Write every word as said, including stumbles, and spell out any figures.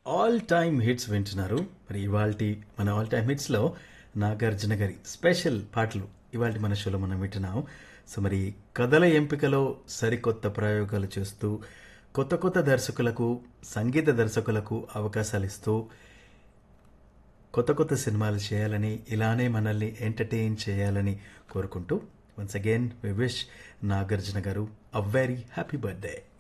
All time hits వింటున్నారు. మరి ఇవాల్టి మన ఆల్ టైమ్ హిట్స్ లో నాగార్జున గారి స్పెషల్ పాటలు ఇవాల్టి మన షోలో మనం వింటున్నాం. సో మరి కథల ఎంపికలో సరికొత్త ప్రయోగాలు చేస్తూ కొత్త కొత్త దర్శకులకు సంగీత దర్శకులకు అవకాశాలు ఇస్తూ కొత్త కొత్త సినిమాలు చేయాలని ఇలానే మనల్ని ఎంటర్టైన్ చేయాలని కోరుకుంటూ once again we wish Nagarjuna గారు అ వెరీ హ్యాపీ బర్త్డే.